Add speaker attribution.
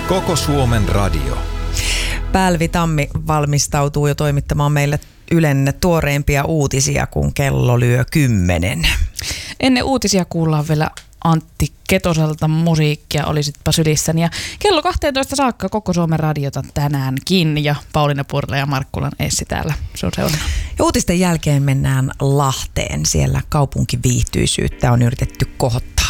Speaker 1: Koko Suomen radio.
Speaker 2: Päälvi Tammi valmistautuu jo toimittamaan meille Ylen tuoreimpia uutisia, kun kello lyö 10.
Speaker 3: Ennen uutisia kuullaan vielä Antti Ketoselta musiikkia, olisitpa sylissäni. Ja kello 12 saakka Koko Suomen radiota tänäänkin. Ja Pauliina Purla ja Markkulan Essi täällä. Se on seuraava.
Speaker 2: Ja uutisten jälkeen mennään Lahteen. Siellä kaupunkiviihtyisyyttä on yritetty kohottaa.